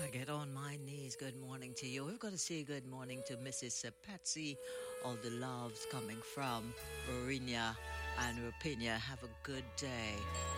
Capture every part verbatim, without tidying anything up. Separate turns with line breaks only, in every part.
I get on my knees. Good morning to you. We've got to say good morning to Missus Patsy. All the loves coming from Rorinia and Rupinia. Have a good day.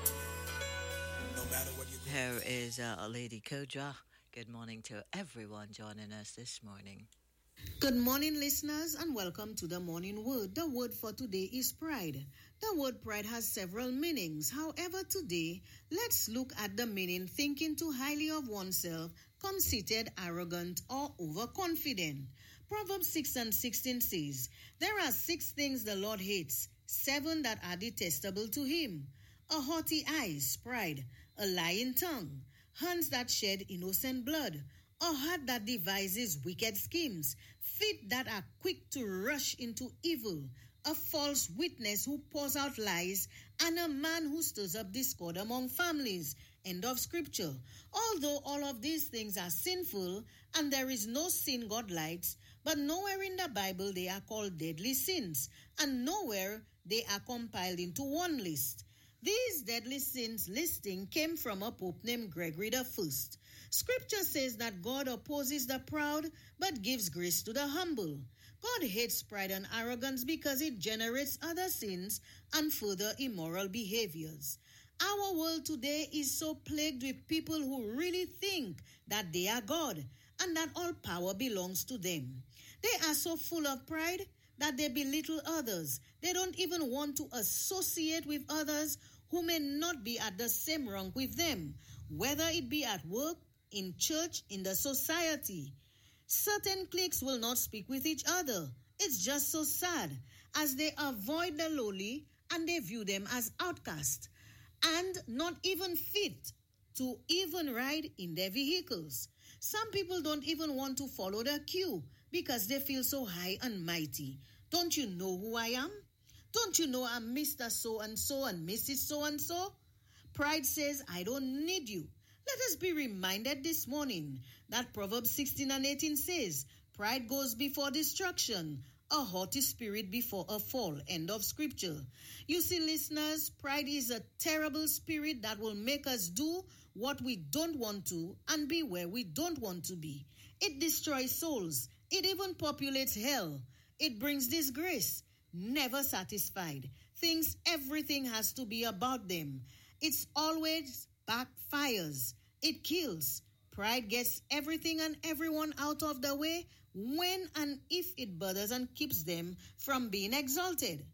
No matter what you do.
Here is uh, Lady Koja. Good morning to everyone joining us this morning.
Good morning, listeners, and welcome to the Morning Word. The word for today is pride. The word pride has several meanings. However, today, let's look at the meaning thinking too highly of oneself, conceited, arrogant, or overconfident. Proverbs six and sixteen says, "There are six things the Lord hates, seven that are detestable to him. A haughty eyes, pride, a lying tongue, hands that shed innocent blood, a heart that devises wicked schemes, feet that are quick to rush into evil, a false witness who pours out lies, and a man who stirs up discord among families." End of scripture. Although all of these things are sinful, and there is no sin God likes, but nowhere in the Bible they are called deadly sins, and nowhere they are compiled into one list. These deadly sins listing came from a pope named Gregory the First. Scripture says that God opposes the proud, but gives grace to the humble. God hates pride and arrogance because it generates other sins and further immoral behaviors. Our world today is so plagued with people who really think that they are God and that all power belongs to them. They are so full of pride that they belittle others. They don't even want to associate with others who may not be at the same rank with them, whether it be at work, in church, in the society. Certain cliques will not speak with each other. It's just so sad, as they avoid the lowly and they view them as outcasts and not even fit to even ride in their vehicles. Some people don't even want to follow the queue because they feel so high and mighty. Don't you know who I am? Don't you know I'm Mister So-and-so and Missus So-and-so? Pride says, I don't need you. Let us be reminded this morning that Proverbs sixteen and eighteen says, pride goes before destruction, a haughty spirit before a fall. End of scripture. You see, listeners, pride is a terrible spirit that will make us do what we don't want to and be where we don't want to be. It destroys souls. It even populates hell. It brings disgrace. Never satisfied. Thinks everything has to be about them. It's always backfires. It kills. Pride gets everything and everyone out of the way when and if it bothers and keeps them from being exalted.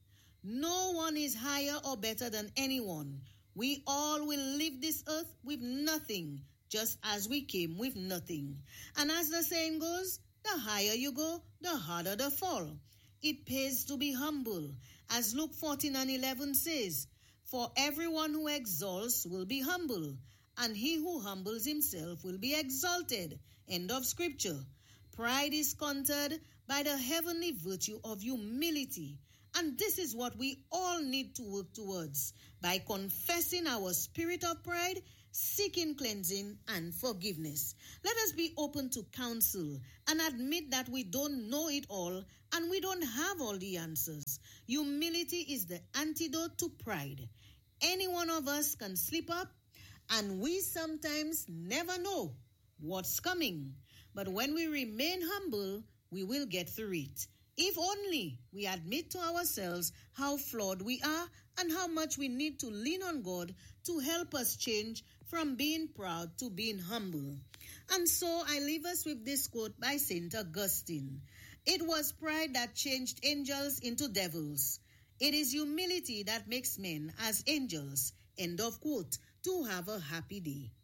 No one is higher or better than anyone. We all will leave this earth with nothing, just as we came with nothing. And as the saying goes, the higher you go, the harder the fall. It pays to be humble, as Luke fourteen and eleven says, "For everyone who exalts will be humble, and he who humbles himself will be exalted." End of scripture. Pride is countered by the heavenly virtue of humility. And this is what we all need to work towards by confessing our spirit of pride, seeking cleansing and forgiveness. Let us be open to counsel and admit that we don't know it all and we don't have all the answers. Humility is the antidote to pride. Any one of us can slip up, and we sometimes never know what's coming. But when we remain humble, we will get through it. If only we admit to ourselves how flawed we are and how much we need to lean on God to help us change from being proud to being humble. And so I leave us with this quote by Saint Augustine. "It was pride that changed angels into devils. It is humility that makes men as angels." End of quote. To have a happy day.